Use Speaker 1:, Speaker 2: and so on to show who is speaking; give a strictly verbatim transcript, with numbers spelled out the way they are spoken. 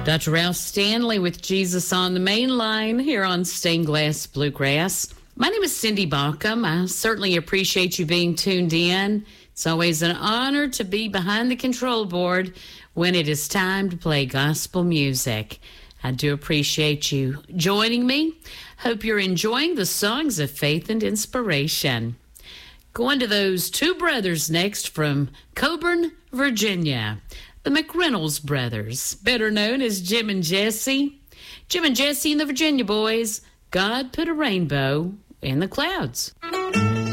Speaker 1: Doctor Ralph Stanley with Jesus on the Main Line here on Stained Glass Bluegrass. My name is Cindy Baucom. I certainly appreciate you being tuned in. It's always an honor to be behind the control board when it is time to play gospel music. I do appreciate you joining me. Hope you're enjoying the songs of faith and inspiration. Going to those two brothers next from Coburn, Virginia. The McReynolds brothers, better known as Jim and Jesse. Jim and Jesse and the Virginia Boys, God Put a Rainbow in the Clouds.